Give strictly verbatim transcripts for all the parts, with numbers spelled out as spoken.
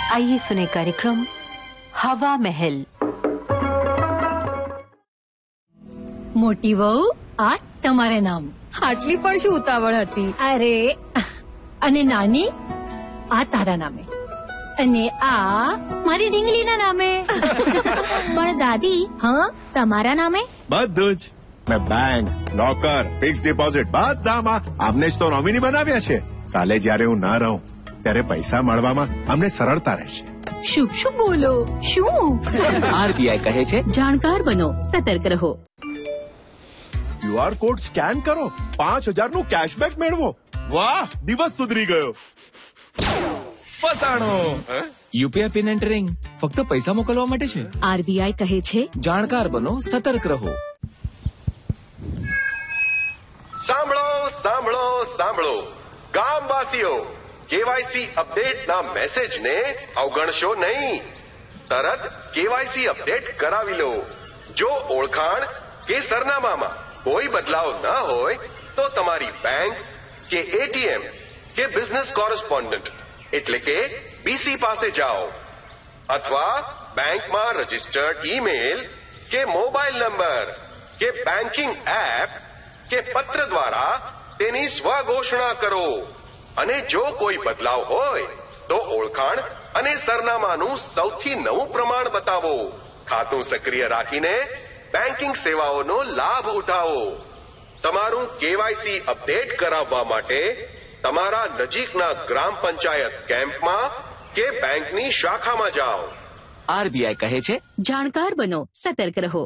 आइए सुने कार्यक्रम हवा महल। મોટી વહુ, આ તમારે નામ. આટલી પણ શું ઉતાવળ હતી? અરે, અને નાની, આ તારા નામે. અને આ મારી ઢીંગલીના નામે. પણ દાદી, હા, તમારા નામે? બધું જ. મેં બેંક, લોકર, ફિક્સ ડિપોઝિટ બધામાં આમને જ તો નોમિની બનાવ્યા છે. કાલે જ્યારે હું ના રહું ત્યારે પૈસા મળવામાં અમને સરળતા રહેશે. શુભ શુભ બોલો. શું? આરબીઆઈ કહે છે, જાણકાર બનો, સતર્ક રહો. ક્યુઆર કોડ સ્કેન કરો, પાંચ હજાર નું કેશબેક મેળવો. વાહ, દિવસ સુધરી ગયો. ફસાણો. યુપીઆઈ પિન એન્ટરિંગ ફક્ત પૈસા મોકલવા માટે છે. આરબીઆઈ કહે છે, જાણકાર બનો, સતર્ક રહો. સાંભળો સાંભળો સાંભળો ગામવાસીઓ, કેવાયસી અપડેટના મેસેજને અવગણશો નહીં. તરત કેવાયસી અપડેટ કરાવી લો. જો ઓળખાણ કે સરનામામાં કોઈ બદલાવ ન હોય તો તમારી બેંક કે એટીએમ કે બિઝનેસ કોરેસ્પોન્ડન્ટ એટલે કે બીસી પાસે જાઓ, અથવા બેંકમાં રજીસ્ટર્ડ ઈમેલ કે મોબાઈલ નંબર કે બેન્કિંગ એપ કે પત્ર દ્વારા તેની સ્વઘોષણા કરો. અને જો કોઈ બદલાવ હોય તો ઓળખાણ અને સરનામાનું સૌથી નવું પ્રમાણ બતાવો. ખાતું સક્રિય રાખીને બેન્કિંગ સેવાઓનો લાભ ઉઠાવો. તમારું કેવાયસી અપડેટ કરાવવા માટે તમારા નજીકના ગ્રામ પંચાયત કેમ્પમાં કે બેંકની શાખામાં જાઓ. આરબીઆઈ કહે છે, જાણકાર બનો, સતર્ક રહો.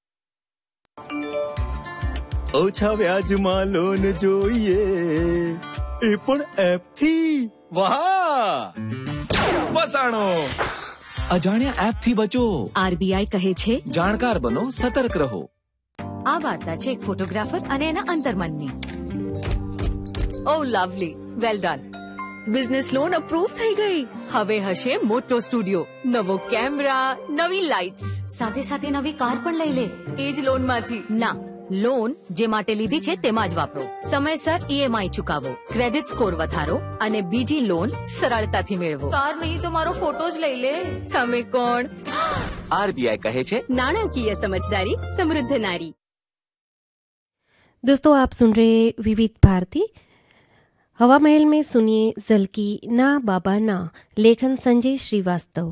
ઓછા વ્યાજમાં લોન જોઈએ, એ પણ એપ થી. વાહ, ફસાણો. અજાણ્યા એપ થી બચો. આરબીઆઈ કહે છે, જાણકાર બનો, સતર્ક રહો. આ વાર્તા છે એક ફોટોગ્રાફર અને એના અંતર્મનની. ઓ lovely, well done. Business loan approve થઈ ગઈ. હવે હશે મોટો સ્ટુડિયો, નવો કેમેરા, નવી લાઇટ્સ, સાથે સાથે નવી કાર પણ લઈ લે એ જ લોનમાંથી. ના, લોન જે માટે લીધી છે તેમાં જ વાપરો. સમયસર ઈએમઆઈ ચૂકવો, ક્રેડિટ સ્કોર વધારો અને બીજી લોન સરળતાથી મેળવો. કાર નહીં તો મારો ફોટો જ લઈ લે. તમે કોણ? आरबीआई कहे छे, नाणकीय समझदारी समृद्ध नारी. दोस्तों, आप सुन रहे विविध भारती. हवा महल में सुनिए जलकी ना बाबा ना, लेखन संजय श्रीवास्तव.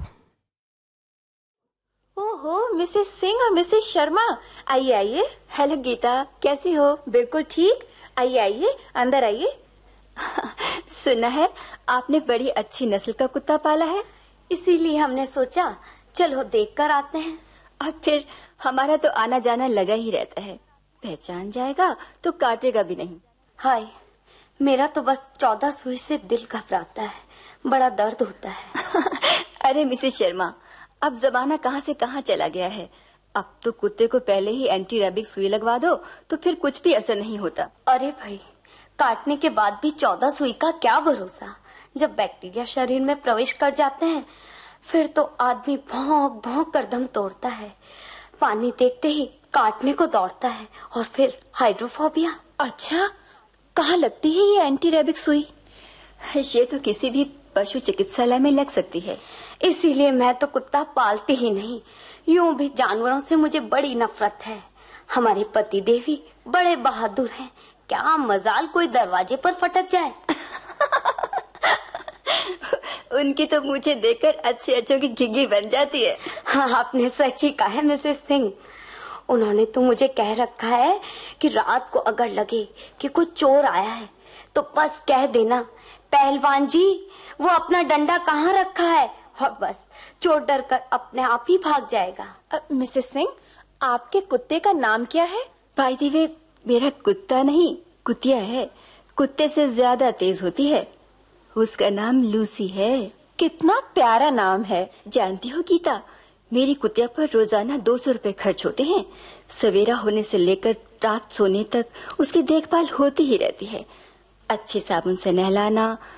ओहो, मिसेस सिंह और मिसेस शर्मा, आइए आइए. हेलो गीता, कैसी हो? बिल्कुल ठीक. आइए आइए, अंदर आइए. सुना है आपने बड़ी अच्छी नस्ल का कुत्ता पाला है, इसीलिए हमने सोचा चलो देख कर आते हैं. और फिर हमारा तो आना जाना लगा ही रहता है. पहचान जाएगा तो काटेगा भी नहीं. हाय, मेरा तो बस चौदह सुई से दिल घबराता है, बड़ा दर्द होता है. अरे मिसेस शर्मा, अब जमाना कहाँ से कहाँ चला गया है. अब तो कुत्ते को पहले ही एंटी रेबिक सुई लगवा दो तो फिर कुछ भी असर नहीं होता. अरे भाई, काटने के बाद भी चौदह सुई का क्या भरोसा. जब बैक्टीरिया शरीर में प्रवेश कर जाते हैं फिर तो आदमी भौंक भौंक कर दम तोड़ता है. पानी देखते ही काटने को दौड़ता है. और फिर हाइड्रोफोबिया. अच्छा, कहाँ लगती है ये एंटी रेबिक सुई? ये तो किसी भी पशु चिकित्सालय में लग सकती है. इसीलिए मैं तो कुत्ता पालती ही नहीं. यूं भी जानवरों से मुझे बड़ी नफरत है. हमारे पति देवी बड़े बहादुर हैं. क्या मजाल कोई दरवाजे पर फटक जाए. उनकी तो मुझे देखकर अच्छे अच्छों की घिघी बन जाती है. हाँ, आपने सच ही कहा है मिसेस सिंह. उन्होंने तो मुझे कह रखा है कि रात को अगर लगे कि कोई चोर आया है तो बस कह देना, पहलवान जी वो अपना डंडा कहाँ रखा है, और बस चोर डर कर अपने आप ही भाग जाएगा. मिसेस सिंह, आपके कुत्ते का नाम क्या है? भाई देवी, मेरा कुत्ता नहीं कुतिया है. कुत्ते से ज्यादा तेज होती है. उसका नाम लूसी है. कितना प्यारा नाम है. जानती हो गीता, मेरी कुतिया पर रोजाना दो सौ रुपए खर्च होते हैं. सवेरा होने से लेकर रात सोने तक उसकी देखभाल होती ही रहती है. अच्छे साबुन से नहलाना,